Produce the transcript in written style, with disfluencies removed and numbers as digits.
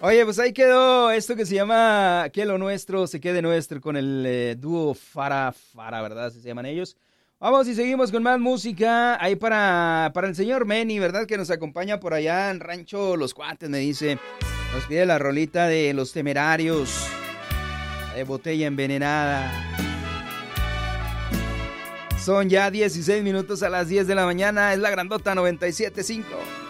Oye, pues ahí quedó esto que se llama Que lo nuestro se quede nuestro con el dúo Fara Fara, ¿verdad? Así se llaman ellos. Vamos y seguimos con más música. Ahí para el señor Meni, ¿verdad? Que nos acompaña por allá en Rancho Los Cuates, me dice. Nos pide la rolita de Los Temerarios, de Botella Envenenada. Son ya 16 minutos a las 10 de la mañana. Es la grandota 97.5.